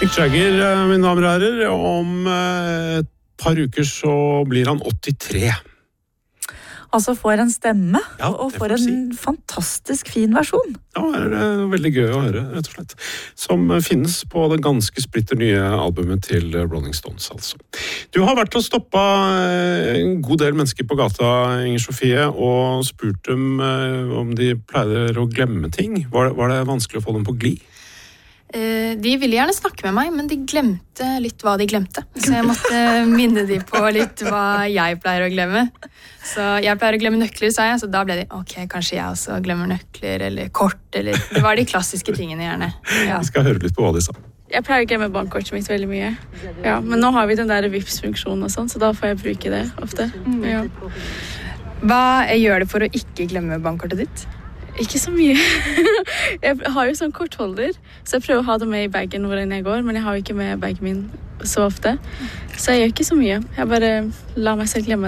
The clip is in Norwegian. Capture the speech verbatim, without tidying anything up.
Mick Jagger, mine damer og herrer, om et par uker så blir han åttitre. Altså får en stemme, Ja, og det får får en si. fantastisk fin versjon. Ja, det er veldig gøy å høre, rett og slett. Som finnes på det ganske splitter nye albumet til Rolling Stones, altså. Du har vært og stoppet en god del mennesker på gata, Inger Sofie, og spurt dem om de pleier å glemme ting. Var det, var det vanskelig å få dem på glid? De ville gjerne snakke med meg, men de glemte litt hva de glemte. Så jeg måtte minne de på litt hva jeg pleier å glemme. Så jeg pleier å glemme nøkler, sa jeg, så da ble de, ok, kanskje jeg også glemmer nøkler, eller kort, eller det var de klassiske tingene gjerne. Ja. Vi skal høre litt på hva de sa. Jeg pleier å glemme bankkortet mitt veldig mye. Ja, men nå har vi den der Vipps-funksjonen og sånn, så da får jeg bruke det ofte. Ja. Hva gjør det for å ikke glemme bankkortet ditt? Ikke så mye. Jeg har jo sånn kortholder, så jeg prøver å ha det med i bagen hvor jeg går, men jeg har jo ikke med bagen min så ofte. Så jeg gjør ikke så mye. Jeg bare lar meg selv glemme.